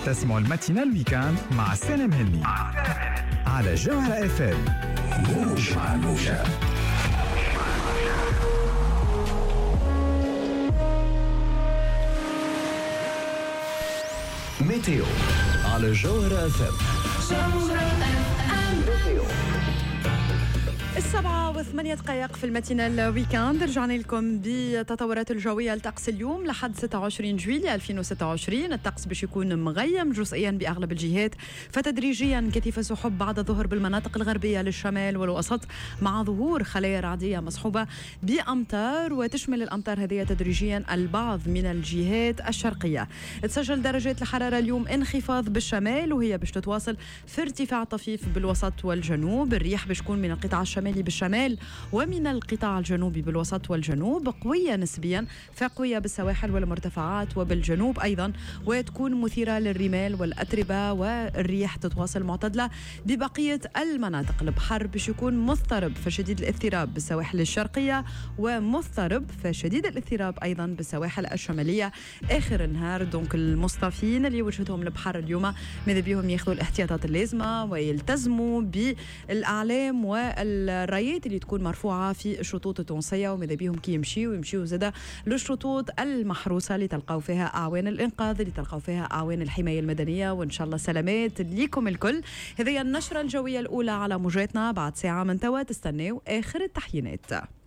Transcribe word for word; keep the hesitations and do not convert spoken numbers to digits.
تسمعوا الماتينال ويكاند مع سالم هندي على جوهرة اف ام. موج مع الموجة. ميتيو على جوهرة اف ام. السبعة وثمانية دقائق في الماتينال ويكاند. رجعنا لكم بتطورات الجوية لطقس اليوم لحد ستة وعشرين جويلية ألفين وستة وعشرين. الطقس باش يكون مغيم جزئيا بأغلب الجهات، فتدريجيا كثيف سحب بعد الظهر بالمناطق الغربية للشمال والوسط، مع ظهور خلايا رعدية مصحوبة بأمطار، وتشمل الأمطار هذه تدريجيا البعض من الجهات الشرقية. تسجل درجات الحرارة اليوم انخفاض بالشمال، وهي باش تتواصل في ارتفاع طفيف بالوسط والجنوب. الرياح باش تكون من القطاع الشمالي بالشمال ومن القطاع الجنوبي بالوسط والجنوب، قوية نسبيا، فقوية بالسواحل والمرتفعات وبالجنوب أيضا، وتكون مثيرة للرمال والأتربة، والرياح تتواصل معتدلة ببقية المناطق. البحر باش يكون مضطرب فشديد الاضطراب بالسواحل الشرقية، ومضطرب فشديد الاضطراب أيضا بالسواحل الشمالية آخر النهار. دونك المصطفين اللي وجهتهم البحر اليوم ماذا بيهم ياخذوا الاحتياطات اللازمة ويلتزموا بالأعلام وال الرايات اللي تكون مرفوعة في الشطوط التونسية، وماذا بيهم كي يمشيوا ويمشيوا زادا للشطوط المحروسة اللي تلقاو فيها أعوان الإنقاذ، اللي تلقاو فيها أعوان الحماية المدنية. وإن شاء الله سلامات ليكم الكل. هذه النشرة الجوية الأولى على موجاتنا. بعد ساعة من توا تستناو آخر التحيينات.